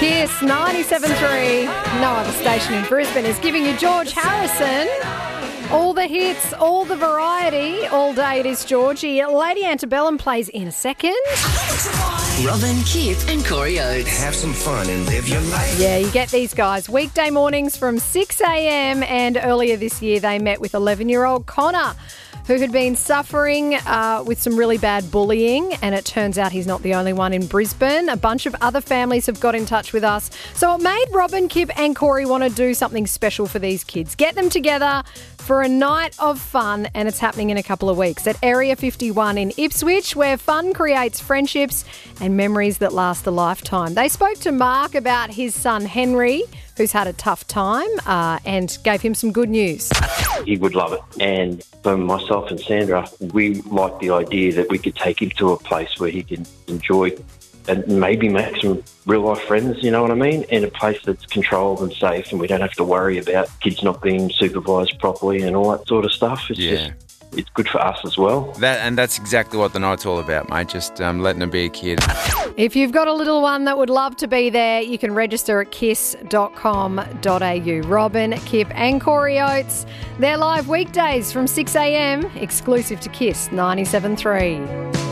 Kiss 97.3, no other station in Brisbane, is giving you George Harrison. All the hits, all the variety, all day it is Georgie. Lady Antebellum plays in a second. Robin, Kip and Corey Oates. Have some fun and live your life. Yeah, you get these guys weekday mornings from 6 a.m, and earlier this year they met with 11-year-old Connor, who had been suffering with some really bad bullying, and it turns out he's not the only one in Brisbane. A bunch of other families have got in touch with us. So it made Robin, Kip and Corey want to do something special for these kids. Get them together for a night of fun, and it's happening in a couple of weeks at Area 51 in Ipswich, where fun creates friendships and memories that last a lifetime. They spoke to Mark about his son Henry, who's had a tough time, and gave him some good news. He would love it. And for myself and Sandra, we like the idea that we could take him to a place where he can enjoy and maybe make some real-life friends, you know what I mean, in a place that's controlled and safe, and we don't have to worry about kids not being supervised properly and all that sort of stuff. It's good for us as well. That's exactly what the night's all about, mate, just letting them be a kid. If you've got a little one that would love to be there, you can register at kiss.com.au. Robin, Kip and Corey Oates, they're live weekdays from 6 a.m, exclusive to Kiss 97.3.